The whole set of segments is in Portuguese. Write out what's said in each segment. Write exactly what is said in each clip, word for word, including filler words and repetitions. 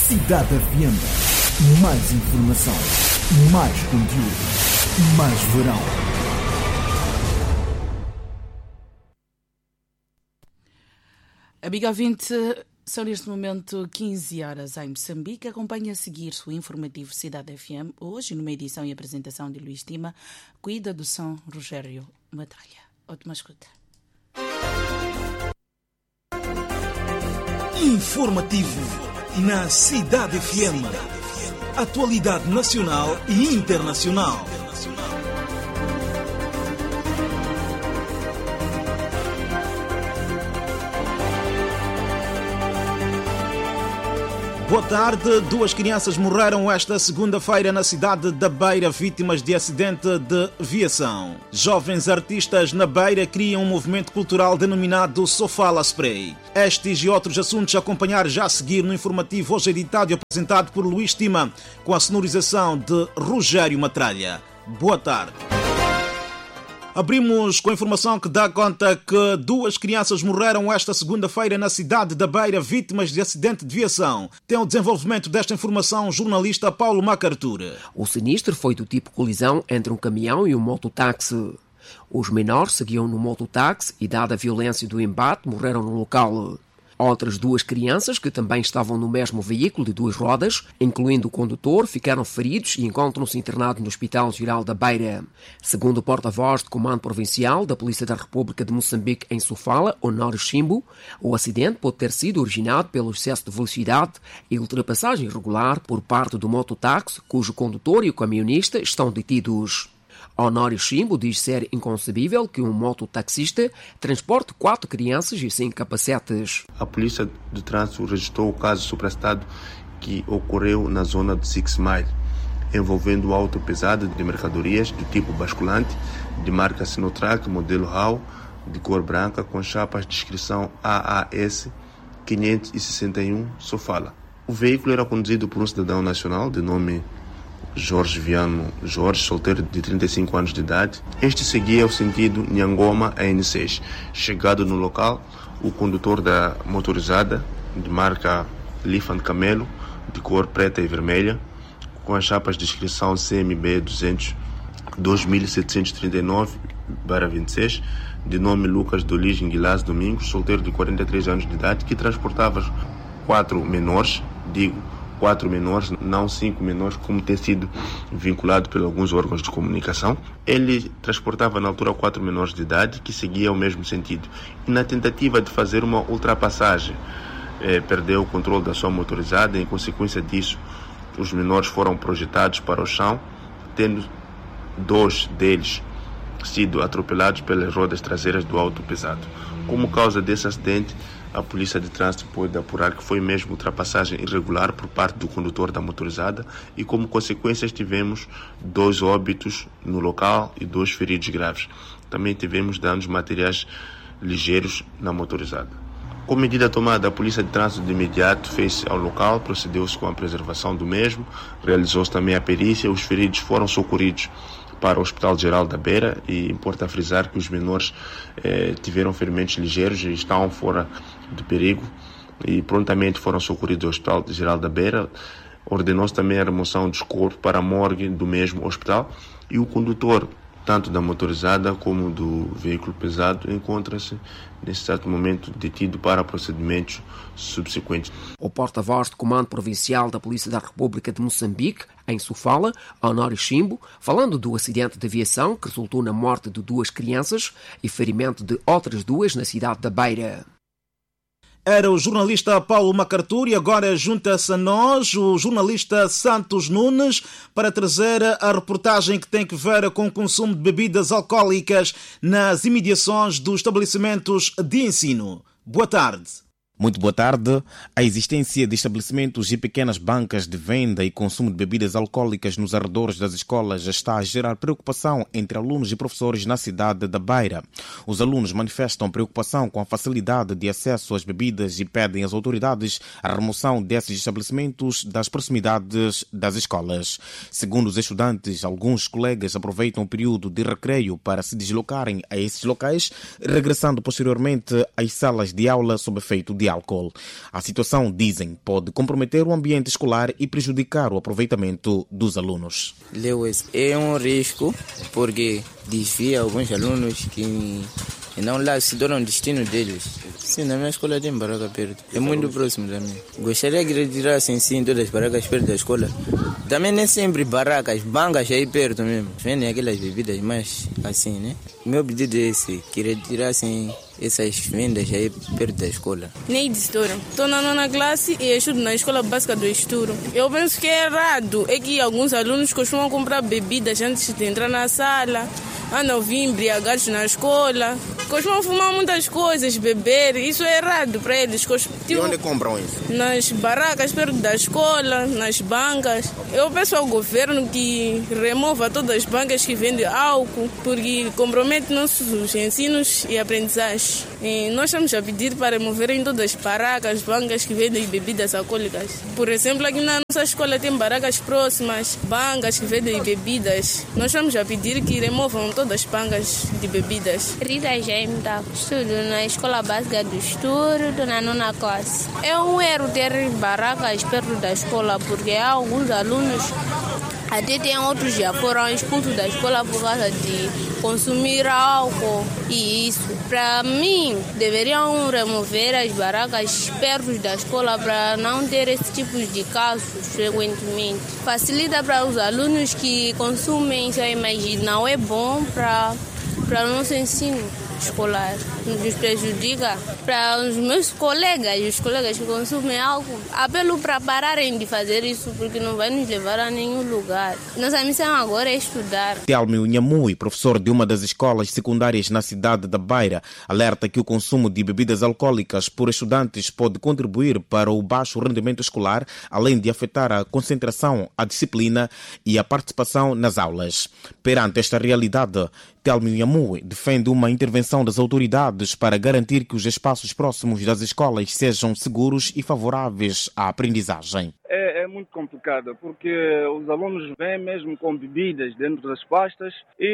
Cidade F M. Mais informação, mais conteúdo, mais verão. Amigo ouvinte, são neste momento quinze horas em Moçambique. Acompanhe a seguir o informativo Cidade F M, hoje numa edição e apresentação de Luís Tima, cuida do som Rogério Matralha. Ótima escuta. Informativo na Cidade F M. Atualidade nacional e internacional. Boa tarde. Duas crianças morreram esta segunda-feira na cidade da Beira, vítimas de acidente de viação. Jovens artistas na Beira criam um movimento cultural denominado Sofala Spray. Estes e outros assuntos a acompanhar já a seguir no informativo hoje editado e apresentado por Luís Tima, com a sonorização de Rogério Matralha. Boa tarde. Abrimos com a informação que dá conta que duas crianças morreram esta segunda-feira na cidade da Beira, vítimas de acidente de viação. Tem o desenvolvimento desta informação o jornalista Paulo MacArthur. O sinistro foi do tipo colisão entre um caminhão e um mototáxi. Os menores seguiam no mototáxi e, dada a violência do embate, morreram no local. Outras duas crianças, que também estavam no mesmo veículo de duas rodas, incluindo o condutor, ficaram feridos e encontram-se internados no Hospital Geral da Beira. Segundo o porta-voz do Comando Provincial da Polícia da República de Moçambique em Sofala, Honório Chimbo, o acidente pode ter sido originado pelo excesso de velocidade e ultrapassagem irregular por parte do mototáxi, cujo condutor e o caminhonista estão detidos. Honório Chimbo diz ser inconcebível que um mototaxista transporte quatro crianças e sem capacetes. A Polícia de Trânsito registrou o caso suprastado que ocorreu na zona de Six Mile, envolvendo auto pesado de mercadorias do tipo basculante, de marca Sinotrack, modelo R A W, de cor branca, com chapas de inscrição A A S quinhentos e sessenta e um Sofala. O veículo era conduzido por um cidadão nacional de nome Jorge Viano Jorge, solteiro de trinta e cinco anos de idade. Este seguia o sentido Nhangoma a N seis. Chegado no local, o condutor da motorizada, de marca Lifan Camelo, de cor preta e vermelha, com as chapas de inscrição C M B duzentos dois mil setecentos e trinta e nove barra vinte e seis, de nome Lucas Dolis Guilás Domingos, solteiro de quarenta e três anos de idade, que transportava quatro menores, digo, quatro menores, não cinco menores, como tem sido vinculado por alguns órgãos de comunicação. Ele transportava na altura quatro menores de idade que seguiam o mesmo sentido. E na tentativa de fazer uma ultrapassagem, eh, perdeu o controle da sua motorizada e, em consequência disso, os menores foram projetados para o chão, tendo dois deles sido atropelados pelas rodas traseiras do auto pesado. Como causa desse acidente, a Polícia de Trânsito pode apurar que foi mesmo ultrapassagem irregular por parte do condutor da motorizada e, como consequências, tivemos dois óbitos no local e dois feridos graves. Também tivemos danos materiais ligeiros na motorizada. Com medida tomada, a Polícia de Trânsito de imediato fez ao local, procedeu-se com a preservação do mesmo, realizou-se também a perícia, os feridos foram socorridos para o Hospital Geral da Beira e importa frisar que os menores eh, tiveram ferimentos ligeiros e estão fora de perigo e prontamente foram socorridos ao Hospital Geral da Beira. Ordenou-se também a remoção dos corpos para a morgue do mesmo hospital e o condutor, tanto da motorizada como do veículo pesado, encontra-se nesse exato momento detido para procedimentos subsequentes. O porta-voz do Comando Provincial da Polícia da República de Moçambique, em Sofala, Honório Chimbo, falando do acidente de aviação que resultou na morte de duas crianças e ferimento de outras duas na cidade da Beira. Era o jornalista Paulo MacArthur e agora junta-se a nós o jornalista Santos Nunes para trazer a reportagem que tem que ver com o consumo de bebidas alcoólicas nas imediações dos estabelecimentos de ensino. Boa tarde. Muito boa tarde. A existência de estabelecimentos e pequenas bancas de venda e consumo de bebidas alcoólicas nos arredores das escolas está a gerar preocupação entre alunos e professores na cidade da Beira. Os alunos manifestam preocupação com a facilidade de acesso às bebidas e pedem às autoridades a remoção desses estabelecimentos das proximidades das escolas. Segundo os estudantes, alguns colegas aproveitam o período de recreio para se deslocarem a esses locais, regressando posteriormente às salas de aula sob efeito de de álcool. A situação, dizem, pode comprometer o ambiente escolar e prejudicar o aproveitamento dos alunos. Lewis, é um risco porque desvia alguns alunos que não lá se tornam o destino deles. Sim, na minha escola tem barraca perto. É muito próximo da minha. Gostaria de retirar assim, sim, todas as barracas perto da escola. Também nem sempre barracas, bancas aí perto mesmo. Vendem aquelas bebidas, mas assim, né? Meu pedido é esse, que retirassem essas vendas aí perto da escola. Nem de Estouro. Estou na nona classe e estudo na escola básica do Estouro. Eu penso que é errado. É que alguns alunos costumam comprar bebidas antes de entrar na sala. Andam vir embriagados na escola. Costumam fumar muitas coisas, beber. Isso é errado para eles. Tipo, e onde compram isso? Nas barracas perto da escola, nas bancas. Eu peço ao governo que remova todas as bancas que vendem álcool, porque compromete nossos ensinos e aprendizagem. E nós estamos a pedir para removerem todas as barracas, bancas que vendem bebidas alcoólicas. Por exemplo, aqui na nossa escola tem barracas próximas, bancas que vendem bebidas. Nós estamos a pedir que removam todas as bancas de bebidas. Rita Jaime, estudo na escola básica do Estouro, estou na nona classe. É um erro ter barracas perto da escola, porque há alguns alunos, até tem outros já foram expulsos da escola por causa de consumir álcool e isso. Para mim, deveriam remover as barracas perto da escola para não ter esse tipo de casos frequentemente. Facilita para os alunos que consumem isso aí, mas não é bom para para o nosso ensino escolar. Nos prejudica. Para os meus colegas, os colegas que consumem álcool, apelo para pararem de fazer isso, porque não vai nos levar a nenhum lugar. Nossa missão agora é estudar. Telmo Nhamui, professor de uma das escolas secundárias na cidade da Beira, alerta que o consumo de bebidas alcoólicas por estudantes pode contribuir para o baixo rendimento escolar, além de afetar a concentração, a disciplina e a participação nas aulas. Perante esta realidade, Telmo Nhamui defende uma intervenção das autoridades para garantir que os espaços próximos das escolas sejam seguros e favoráveis à aprendizagem. É, é muito complicado, porque os alunos vêm mesmo com bebidas dentro das pastas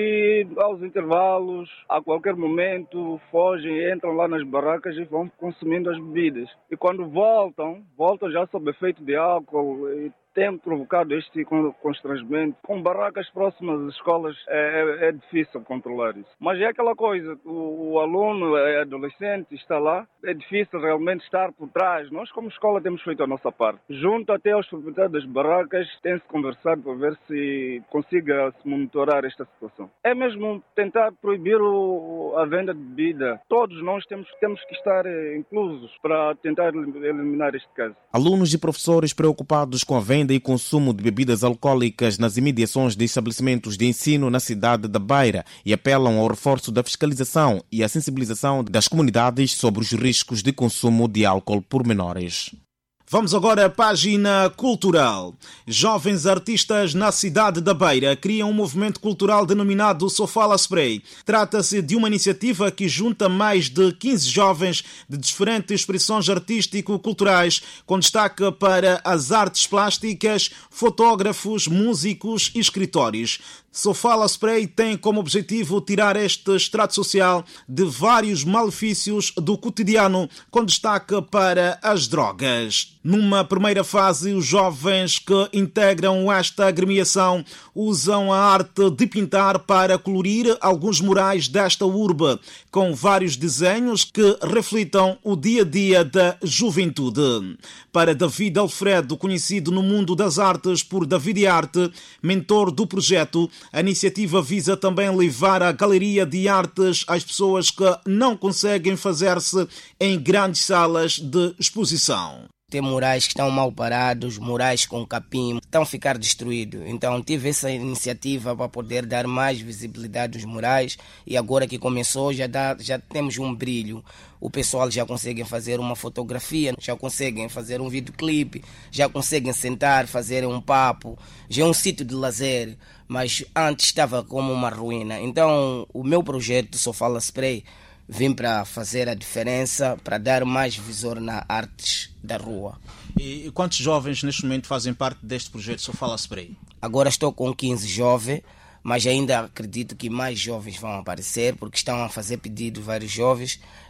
e aos intervalos, a qualquer momento, fogem, entram lá nas barracas e vão consumindo as bebidas. E quando voltam, voltam já sob efeito de álcool e tem provocado este constrangimento. Com barracas próximas às escolas é, é, é difícil controlar isso. Mas é aquela coisa, o, o aluno é adolescente, está lá, é difícil realmente estar por trás. Nós como escola temos feito a nossa parte. Junto até aos proprietários das barracas, tem-se conversado para ver se consiga se monitorar esta situação. É mesmo tentar proibir o, a venda de bebida. Todos nós temos, temos que estar inclusos para tentar eliminar este caso. Alunos e professores preocupados com a venda e consumo de bebidas alcoólicas nas imediações de estabelecimentos de ensino na cidade da Beira e apelam ao reforço da fiscalização e à sensibilização das comunidades sobre os riscos de consumo de álcool por menores. Vamos agora à página cultural. Jovens artistas na cidade da Beira criam um movimento cultural denominado Sofala Spray. Trata-se de uma iniciativa que junta mais de quinze jovens de diferentes expressões artístico-culturais, com destaque para as artes plásticas, fotógrafos, músicos e escritores. Sofala Spray tem como objetivo tirar este extrato social de vários malefícios do cotidiano, com destaque para as drogas. Numa primeira fase, os jovens que integram esta agremiação usam a arte de pintar para colorir alguns murais desta urbe, com vários desenhos que reflitam o dia-a-dia da juventude. Para David Alfredo, conhecido no mundo das artes por David Arte, mentor do projeto, a iniciativa visa também levar a galeria de artes às pessoas que não conseguem fazer-se em grandes salas de exposição. Tem murais que estão mal parados, murais com capim, estão a ficar destruídos. Então tive essa iniciativa para poder dar mais visibilidade aos murais e agora que começou já, dá, já temos um brilho. O pessoal já consegue fazer uma fotografia, já conseguem fazer um videoclipe, já conseguem sentar, fazer um papo. Já é um sítio de lazer, mas antes estava como uma ruína. Então o meu projeto Sofala Spray vim para fazer a diferença, para dar mais visor na artes da rua. E quantos jovens neste momento fazem parte deste projeto Sofala Spray? Agora estou com quinze jovens, mas ainda acredito que mais jovens vão aparecer, porque estão a fazer pedido vários jovens.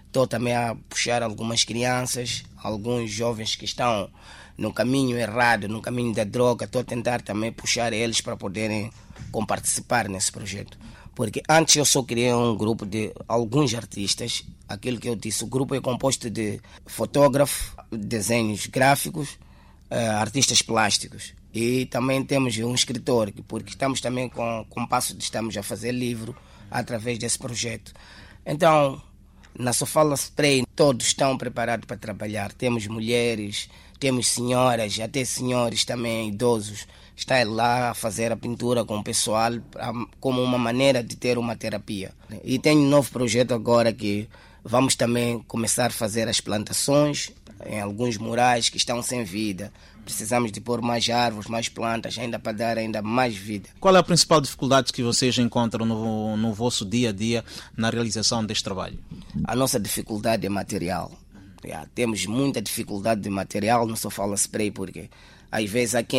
Estou também a puxar algumas crianças, alguns jovens que estão no caminho errado, no caminho da droga. Estou a tentar também puxar eles para poderem participar nesse projeto. Porque antes eu só criei um grupo de alguns artistas. Aquilo que eu disse, o grupo é composto de fotógrafos, desenhos gráficos, uh, artistas plásticos. E também temos um escritor, porque estamos também com, com o passo de estamos a fazer livro através desse projeto. Então, na Sofala Spray, todos estão preparados para trabalhar. Temos mulheres, temos senhoras, até senhores também, idosos. Está lá a fazer a pintura com o pessoal como uma maneira de ter uma terapia. E tem um novo projeto agora que vamos também começar a fazer as plantações em alguns murais que estão sem vida. Precisamos de pôr mais árvores, mais plantas, ainda para dar ainda mais vida. Qual é a principal dificuldade que vocês encontram no, no vosso dia a dia na realização deste trabalho? A nossa dificuldade é material. Yeah, temos muita dificuldade de material no Sofala Spray, porque às vezes há quem